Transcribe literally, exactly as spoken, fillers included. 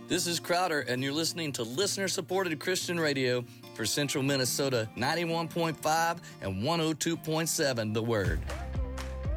This is Crowder, and you're listening to listener-supported Christian radio for Central Minnesota, ninety-one point five and one oh two point seven The Word.